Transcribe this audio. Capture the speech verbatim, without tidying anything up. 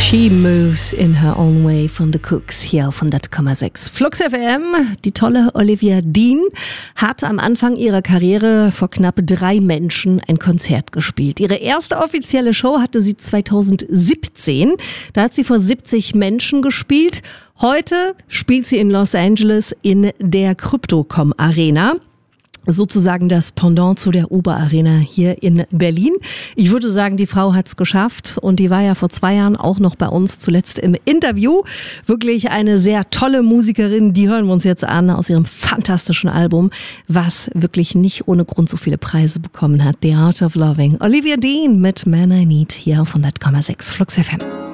She Moves in Her Own Way von The Cooks hier auf hundert Komma sechs. Flux F M, die tolle Olivia Dean hat am Anfang ihrer Karriere vor knapp drei Menschen ein Konzert gespielt. Ihre erste offizielle Show hatte sie zweitausendsiebzehn. Da hat sie vor siebzig Menschen gespielt. Heute spielt sie in Los Angeles in der Crypto.com Arena. Sozusagen das Pendant zu der Uber Arena hier in Berlin. Ich würde sagen, die Frau hat's geschafft und die war ja vor zwei Jahren auch noch bei uns zuletzt im Interview. Wirklich eine sehr tolle Musikerin, die hören wir uns jetzt an aus ihrem fantastischen Album, was wirklich nicht ohne Grund so viele Preise bekommen hat. The Art of Loving. Olivia Dean mit Man I Need hier auf hundert Komma sechs Flux F M.